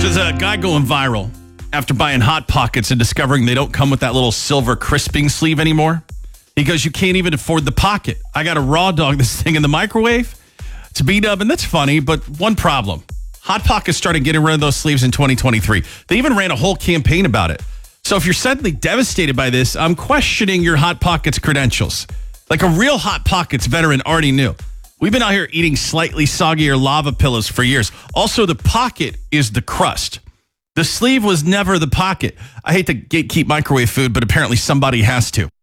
There's a guy going viral after buying Hot Pockets and discovering they don't come with that little silver crisping sleeve anymore. He goes, you can't even afford the pocket. I got to raw dog this thing in the microwave. It's a B-dub, and that's funny, but one problem. Hot Pockets started getting rid of those sleeves in 2023. They even ran a whole campaign about it. So if you're suddenly devastated by this, I'm questioning your Hot Pockets credentials. Like a real Hot Pockets veteran already knew. We've been out here eating slightly soggier lava pillows for years. Also, the pocket is the crust. The sleeve was never the pocket. I hate to gatekeep microwave food, but apparently somebody has to.